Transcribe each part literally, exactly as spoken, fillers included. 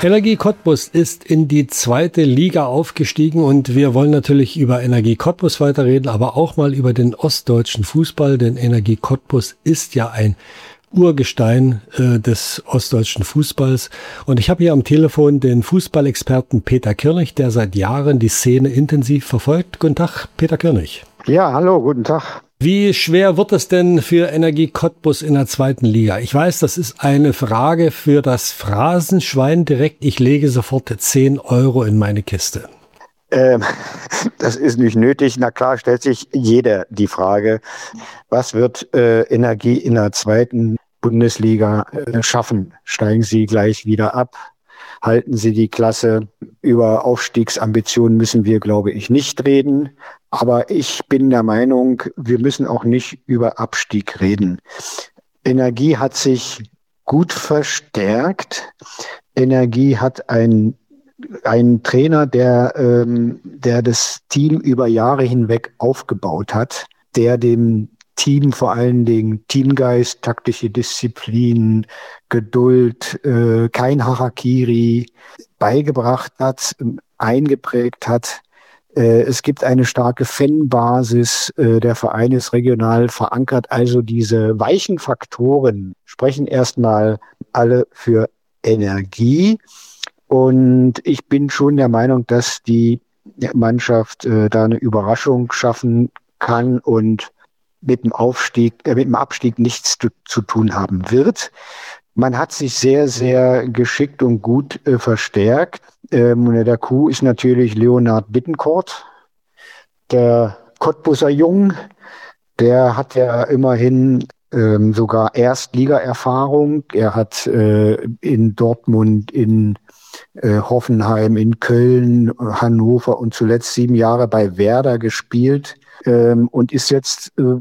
Energie Cottbus ist in die zweite Liga aufgestiegen und wir wollen natürlich über Energie Cottbus weiterreden, aber auch mal über den ostdeutschen Fußball, denn Energie Cottbus ist ja ein Urgestein äh, des ostdeutschen Fußballs. Und ich habe hier am Telefon den Fußballexperten Peter Kirnig, der seit Jahren die Szene intensiv verfolgt. Guten Tag, Peter Kirnig. Ja, hallo, guten Tag. Wie schwer wird es denn für Energie Cottbus in der zweiten Liga? Ich weiß, das ist eine Frage für das Phrasenschwein direkt. Ich lege sofort zehn Euro in meine Kiste. Ähm, das ist nicht nötig. Na klar, stellt sich jeder die Frage, was wird äh, Energie in der zweiten Bundesliga äh, schaffen? Steigen sie gleich wieder ab? Halten sie die Klasse? Über Aufstiegsambitionen müssen wir, glaube ich, nicht reden. Aber ich bin der Meinung, wir müssen auch nicht über Abstieg reden. Energie hat sich gut verstärkt. Energie hat ein Ein Trainer, der, ähm, der das Team über Jahre hinweg aufgebaut hat, der dem Team vor allen Dingen Teamgeist, taktische Disziplin, Geduld, äh, kein Harakiri beigebracht hat, eingeprägt hat. Äh, es gibt eine starke Fanbasis, äh, der Verein ist regional verankert. Also diese weichen Faktoren sprechen erstmal alle für Energie. Und ich bin schon der Meinung, dass die Mannschaft äh, da eine Überraschung schaffen kann und mit dem Aufstieg, äh, mit dem Abstieg nichts zu, zu tun haben wird. Man hat sich sehr, sehr geschickt und gut äh, verstärkt. Ähm, der Coup ist natürlich Leonhard Bittencourt, der Cottbuser Jung. Der hat ja immerhin ähm, sogar Erstliga-Erfahrung. Er hat äh, in Dortmund, in äh, Hoffenheim, in Köln, Hannover und zuletzt sieben Jahre bei Werder gespielt ähm, und ist jetzt äh,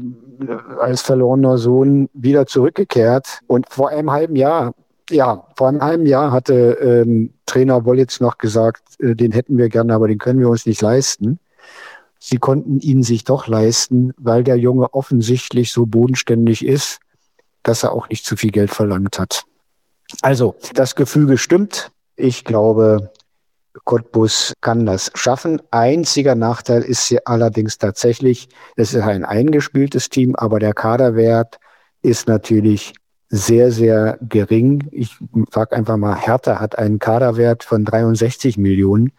als verlorener Sohn wieder zurückgekehrt. Und vor einem halben Jahr, ja, vor einem halben Jahr hatte ähm, Trainer Wollitz noch gesagt, äh, den hätten wir gerne, aber den können wir uns nicht leisten. Sie konnten ihn sich doch leisten, weil der Junge offensichtlich so bodenständig ist, dass er auch nicht zu viel Geld verlangt hat. Also, das Gefüge stimmt. Ich glaube, Cottbus kann das schaffen. Einziger Nachteil ist hier allerdings tatsächlich, es ist ein eingespieltes Team, aber der Kaderwert ist natürlich sehr, sehr gering. Ich frage einfach mal, Hertha hat einen Kaderwert von dreiundsechzig Millionen.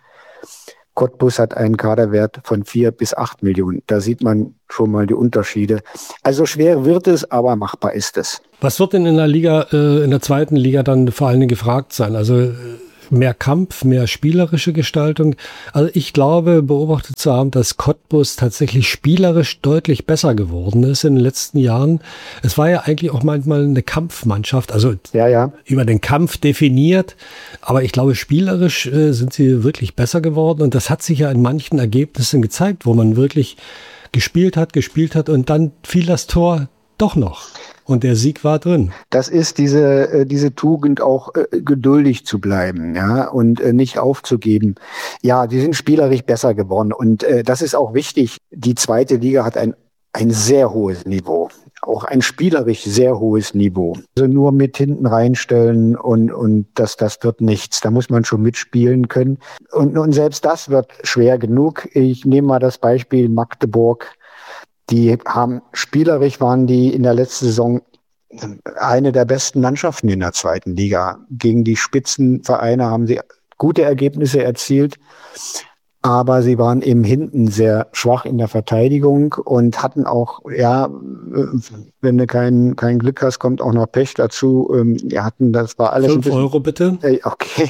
Cottbus hat einen Kaderwert von vier bis acht Millionen. Da sieht man schon mal die Unterschiede. Also schwer wird es, aber machbar ist es. Was wird denn in der Liga, äh, in der zweiten Liga dann vor allen Dingen gefragt sein? Also mehr Kampf, mehr spielerische Gestaltung. Also ich glaube, beobachtet zu haben, dass Cottbus tatsächlich spielerisch deutlich besser geworden ist in den letzten Jahren. Es war ja eigentlich auch manchmal eine Kampfmannschaft, also ja, ja. über den Kampf definiert. Aber ich glaube, spielerisch äh, sind sie wirklich besser geworden. Und das hat sich ja in manchen Ergebnissen gezeigt, wo man wirklich gespielt hat, gespielt hat und dann fiel das Tor doch noch. Und der Sieg war drin. Das ist diese, äh, diese Tugend, auch äh, geduldig zu bleiben, ja, und äh, nicht aufzugeben. Ja, die sind spielerisch besser geworden. Und äh, das ist auch wichtig. Die zweite Liga hat ein, ein sehr hohes Niveau. Auch ein spielerisch sehr hohes Niveau. Also nur mit hinten reinstellen und, und das, das wird nichts. Da muss man schon mitspielen können. Und, und selbst das wird schwer genug. Ich nehme mal das Beispiel Magdeburg. Die haben, spielerisch waren die in der letzten Saison eine der besten Mannschaften in der zweiten Liga. Gegen die Spitzenvereine haben sie gute Ergebnisse erzielt, aber sie waren eben hinten sehr schwach in der Verteidigung und hatten auch, ja, wenn du kein, kein Glück hast, kommt auch noch Pech dazu. Wir hatten, das war alles. Fünf Euro bitte? Okay.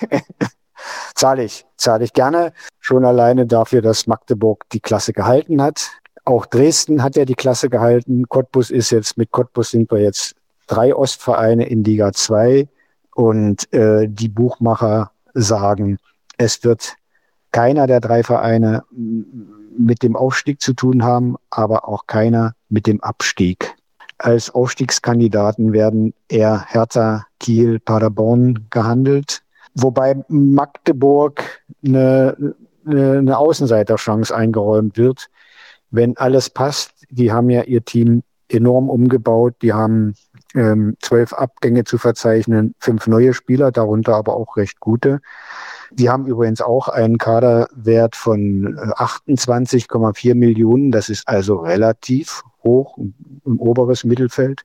Zahle ich, zahle ich gerne. Schon alleine dafür, dass Magdeburg die Klasse gehalten hat. Auch Dresden hat ja die Klasse gehalten. Cottbus ist jetzt, mit Cottbus sind wir jetzt drei Ostvereine in Liga zwei. Und äh, die Buchmacher sagen, es wird keiner der drei Vereine mit dem Aufstieg zu tun haben, aber auch keiner mit dem Abstieg. Als Aufstiegskandidaten werden eher Hertha, Kiel, Paderborn gehandelt. Wobei Magdeburg eine, eine Außenseiterchance eingeräumt wird. Wenn alles passt, die haben ja ihr Team enorm umgebaut, die haben ähm, zwölf Abgänge zu verzeichnen, fünf neue Spieler, darunter aber auch recht gute. Die haben übrigens auch einen Kaderwert von achtundzwanzig Komma vier Millionen. Das ist also relativ hoch im oberes Mittelfeld.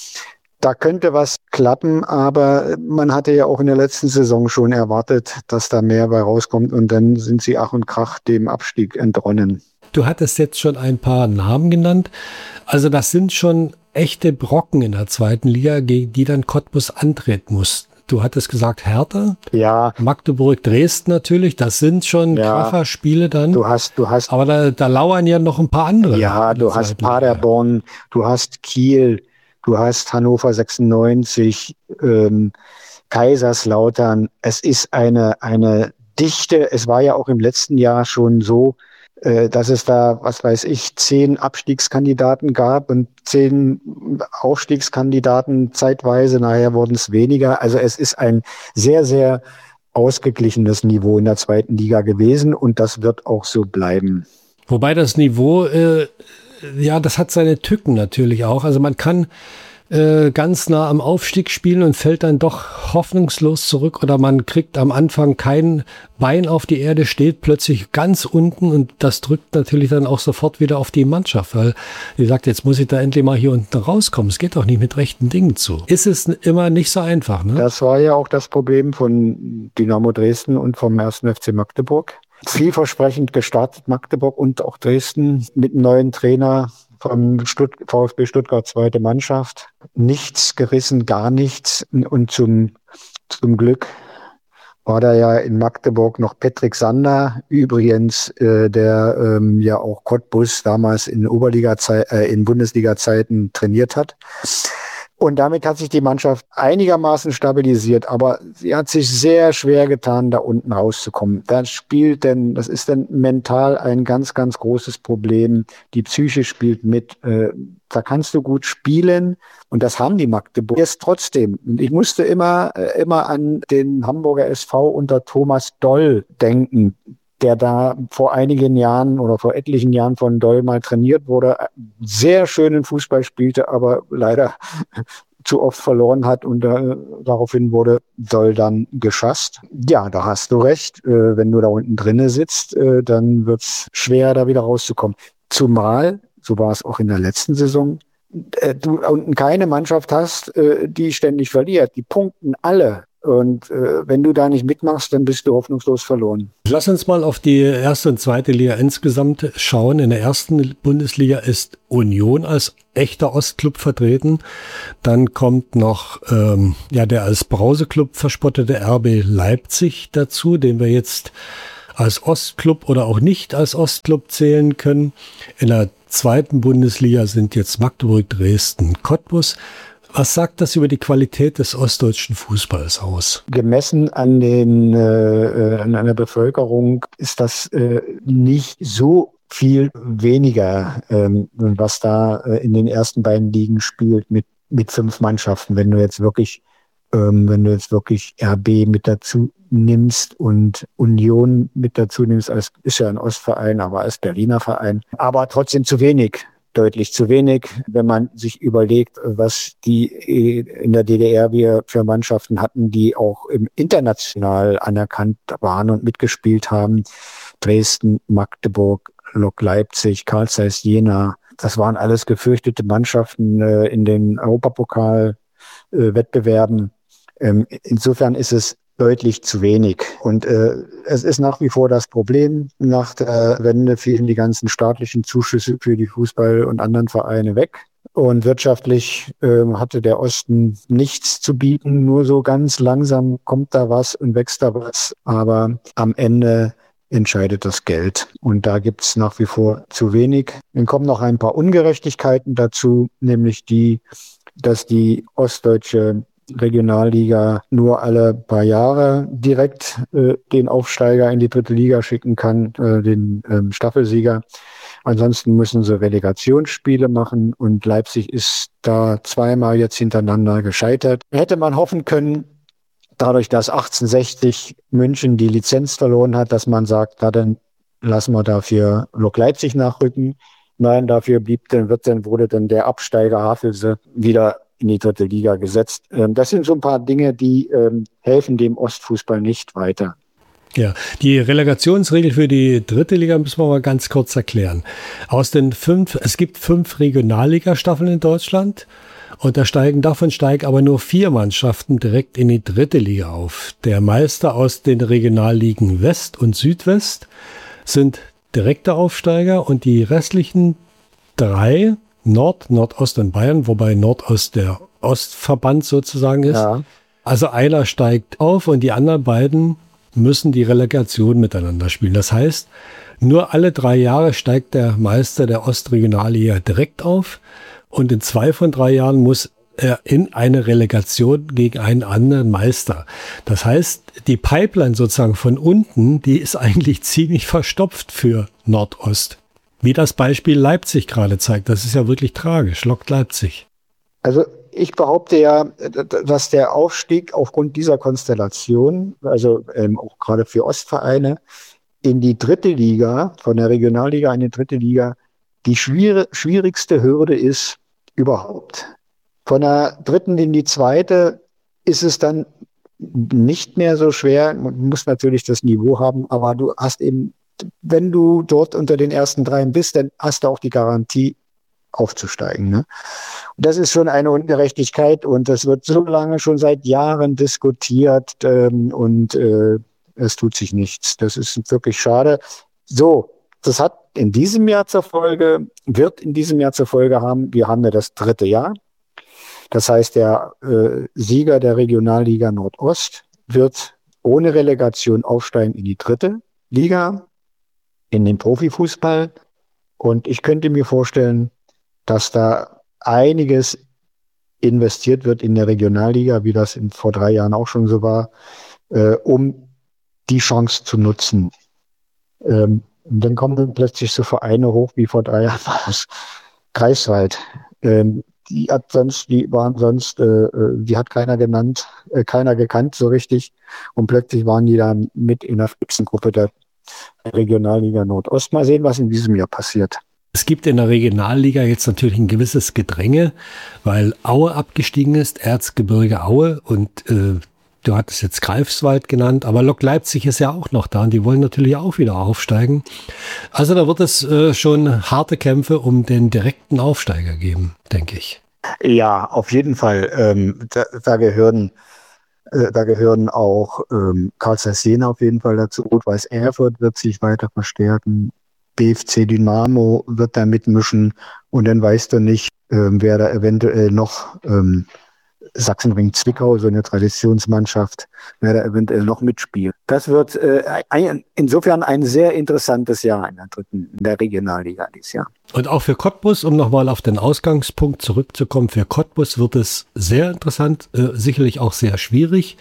Da könnte was klappen, aber man hatte ja auch in der letzten Saison schon erwartet, dass da mehr bei rauskommt und dann sind sie Ach und Krach dem Abstieg entronnen. Du hattest jetzt schon ein paar Namen genannt. Also das sind schon echte Brocken in der zweiten Liga, gegen die dann Cottbus antreten muss. Du hattest gesagt Hertha, ja. Magdeburg, Dresden natürlich, das sind schon ja. Kracher-Spiele dann. Du hast, du hast, aber da, da lauern ja noch ein paar andere. Ja, du hast Paderborn, du hast Kiel, du hast Hannover sechsundneunzig, ähm, Kaiserslautern. Es ist eine, eine Dichte. Es war ja auch im letzten Jahr schon so, äh, dass es da, was weiß ich, zehn Abstiegskandidaten gab und zehn Aufstiegskandidaten zeitweise. Nachher wurden es weniger. Also es ist ein sehr, sehr ausgeglichenes Niveau in der zweiten Liga gewesen und das wird auch so bleiben. Wobei das Niveau, äh, ja, das hat seine Tücken natürlich auch. Also man kann äh, ganz nah am Aufstieg spielen und fällt dann doch hoffnungslos zurück oder man kriegt am Anfang kein Bein auf die Erde, steht plötzlich ganz unten und das drückt natürlich dann auch sofort wieder auf die Mannschaft, weil die sagt, jetzt muss ich da endlich mal hier unten rauskommen. Es geht doch nicht mit rechten Dingen zu. Ist es immer nicht so einfach, ne? Das war ja auch das Problem von Dynamo Dresden und vom ersten F C Magdeburg. Vielversprechend gestartet Magdeburg und auch Dresden mit einem neuen Trainer vom Stutt- VfB Stuttgart zweite Mannschaft. Nichts gerissen, gar nichts. Und zum, zum Glück war da ja in Magdeburg noch Patrick Sander, übrigens, äh, der ähm, ja auch Cottbus damals in Oberliga-Zeit, äh, in Bundesliga-Zeiten trainiert hat. Und damit hat sich die Mannschaft einigermaßen stabilisiert, aber sie hat sich sehr schwer getan, da unten rauszukommen. Das spielt denn, das ist dann mental ein ganz, ganz großes Problem. Die Psyche spielt mit. Äh, da kannst du gut spielen und das haben die Magdeburg jetzt trotzdem. Und ich musste immer, äh, immer an den Hamburger S V unter Thomas Doll denken, der da vor einigen Jahren oder vor etlichen Jahren von Doll mal trainiert wurde, sehr schönen Fußball spielte, aber leider zu oft verloren hat und äh, daraufhin wurde Doll dann geschasst. Ja, da hast du recht. Äh, wenn du da unten drinne sitzt, äh, dann wird's schwer, da wieder rauszukommen. Zumal, so war es auch in der letzten Saison, äh, du unten keine Mannschaft hast, äh, die ständig verliert. Die punkten alle. Und äh, wenn du da nicht mitmachst, dann bist du hoffnungslos verloren. Lass uns mal auf die erste und zweite Liga insgesamt schauen. In der ersten Bundesliga ist Union als echter Ostklub vertreten. Dann kommt noch ähm, ja der als Brauseklub verspottete R B Leipzig dazu, den wir jetzt als Ostklub oder auch nicht als Ostklub zählen können. In der zweiten Bundesliga sind jetzt Magdeburg, Dresden, Cottbus. Was sagt das über die Qualität des ostdeutschen Fußballs aus? Gemessen an den äh, an einer Bevölkerung ist das äh, nicht so viel weniger, ähm, was da äh, in den ersten beiden Ligen spielt mit mit fünf Mannschaften. Wenn du jetzt wirklich ähm, wenn du jetzt wirklich R B mit dazu nimmst und Union mit dazu nimmst, als ist ja ein Ostverein, aber als Berliner Verein, aber trotzdem zu wenig. Deutlich zu wenig, wenn man sich überlegt, was die in der D D R wir für Mannschaften hatten, die auch international anerkannt waren und mitgespielt haben. Dresden, Magdeburg, Lok Leipzig, Carl Zeiss Jena. Das waren alles gefürchtete Mannschaften äh, in den Europapokal-Wettbewerben. Äh, ähm, insofern ist es deutlich zu wenig. Und äh, es ist nach wie vor das Problem. Nach der Wende fielen die ganzen staatlichen Zuschüsse für die Fußball- und anderen Vereine weg. Und wirtschaftlich äh, hatte der Osten nichts zu bieten. Nur so ganz langsam kommt da was und wächst da was. Aber am Ende entscheidet das Geld. Und da gibt's nach wie vor zu wenig. Dann kommen noch ein paar Ungerechtigkeiten dazu, nämlich die, dass die ostdeutsche Regionalliga nur alle paar Jahre direkt äh, den Aufsteiger in die dritte Liga schicken kann, äh, den ähm, Staffelsieger. Ansonsten müssen sie Relegationsspiele machen und Leipzig ist da zweimal jetzt hintereinander gescheitert. Hätte man hoffen können, dadurch, dass achtzehnhundertsechzig München die Lizenz verloren hat, dass man sagt, na dann lassen wir dafür Lok Leipzig nachrücken. Nein, dafür blieb dann, wird dann, wurde dann der Absteiger Havelse wieder in die dritte Liga gesetzt. Ähm, das sind so ein paar Dinge, die ähm, helfen dem Ostfußball nicht weiter. Ja, die Relegationsregel für die dritte Liga müssen wir mal ganz kurz erklären. Aus den fünf, es gibt fünf Regionalliga-Staffeln in Deutschland und da steigen, davon steigen aber nur vier Mannschaften direkt in die dritte Liga auf. Der Meister aus den Regionalligen West und Südwest sind direkte Aufsteiger und die restlichen drei, Nord, Nordost und Bayern, wobei Nordost der Ostverband sozusagen ist. Ja. Also einer steigt auf und die anderen beiden müssen die Relegation miteinander spielen. Das heißt, nur alle drei Jahre steigt der Meister der Ostregionalliga direkt auf und in zwei von drei Jahren muss er in eine Relegation gegen einen anderen Meister. Das heißt, die Pipeline sozusagen von unten, die ist eigentlich ziemlich verstopft für Nordost. Wie das Beispiel Leipzig gerade zeigt. Das ist ja wirklich tragisch. Lok Leipzig. Also ich behaupte ja, dass der Aufstieg aufgrund dieser Konstellation, also ähm, auch gerade für Ostvereine, in die dritte Liga, von der Regionalliga in die dritte Liga, die schwierig, schwierigste Hürde ist überhaupt. Von der dritten in die zweite ist es dann nicht mehr so schwer. Man muss natürlich das Niveau haben, aber du hast eben, wenn du dort unter den ersten dreien bist, dann hast du auch die Garantie, aufzusteigen. Ne? Und das ist schon eine Ungerechtigkeit und das wird so lange schon seit Jahren diskutiert ähm, und äh, es tut sich nichts. Das ist wirklich schade. So, das hat in diesem Jahr zur Folge, wird in diesem Jahr zur Folge haben, wir haben ja das dritte Jahr. Das heißt, der äh, Sieger der Regionalliga Nordost wird ohne Relegation aufsteigen in die dritte Liga, in den Profifußball. Und ich könnte mir vorstellen, dass da einiges investiert wird in der Regionalliga, wie das in, vor drei Jahren auch schon so war, äh, um die Chance zu nutzen. Ähm, und dann kommen dann plötzlich so Vereine hoch, wie vor drei Jahren aus Greifswald. Ähm, die hat sonst, die waren sonst, äh, die hat keiner genannt, äh, keiner gekannt so richtig. Und plötzlich waren die dann mit in der Spitzengruppe der Regionalliga Nordost. Mal sehen, was in diesem Jahr passiert. Es gibt in der Regionalliga jetzt natürlich ein gewisses Gedränge, weil Aue abgestiegen ist, Erzgebirge Aue und äh, du hattest jetzt Greifswald genannt, aber Lok Leipzig ist ja auch noch da und die wollen natürlich auch wieder aufsteigen. Also da wird es äh, schon harte Kämpfe um den direkten Aufsteiger geben, denke ich. Ja, auf jeden Fall. Ähm, da, da gehören äh, da gehören auch ähm, Karl Zeiss Jena auf jeden Fall dazu. Rot-Weiß Erfurt wird sich weiter verstärken. B F C Dynamo wird da mitmischen und dann weißt du nicht, ähm, wer da eventuell noch ähm, Sachsenring Zwickau, so eine Traditionsmannschaft, wer da eventuell noch mitspielt. Das wird äh, ein, insofern ein sehr interessantes Jahr in der dritten, in der Regionalliga dieses Jahr. Und auch für Cottbus, um nochmal auf den Ausgangspunkt zurückzukommen, für Cottbus wird es sehr interessant, äh, sicherlich auch sehr schwierig,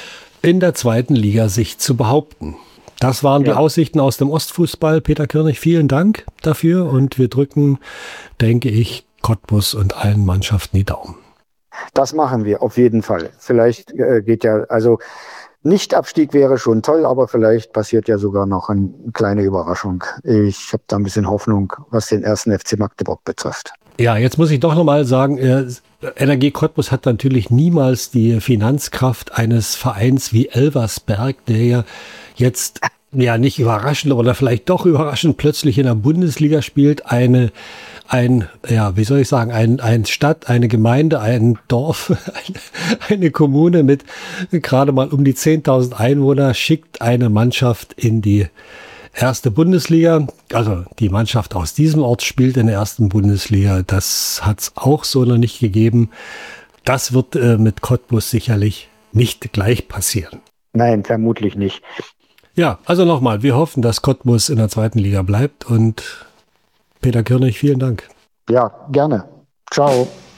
in der zweiten Liga sich zu behaupten. Das waren ja die Aussichten aus dem Ostfußball. Peter Kirnig, vielen Dank dafür und wir drücken, denke ich, Cottbus und allen Mannschaften die Daumen. Das machen wir auf jeden Fall. Vielleicht äh, geht ja, also Nicht-Abstieg wäre schon toll, aber vielleicht passiert ja sogar noch eine kleine Überraschung. Ich habe da ein bisschen Hoffnung, was den ersten F C Magdeburg betrifft. Ja, jetzt muss ich doch nochmal sagen, äh, N R G Cottbus hat natürlich niemals die Finanzkraft eines Vereins wie Elversberg, der ja jetzt, ja nicht überraschend oder vielleicht doch überraschend plötzlich in der Bundesliga spielt, eine ein, ja, wie soll ich sagen, ein, ein Stadt, eine Gemeinde, ein Dorf, eine Kommune mit gerade mal um die zehntausend Einwohner schickt eine Mannschaft in die erste Bundesliga. Also die Mannschaft aus diesem Ort spielt in der ersten Bundesliga. Das hat es auch so noch nicht gegeben. Das wird äh, mit Cottbus sicherlich nicht gleich passieren. Nein, vermutlich nicht. Ja, also nochmal, wir hoffen, dass Cottbus in der zweiten Liga bleibt und Peter Kirnig, vielen Dank. Ja, gerne. Ciao.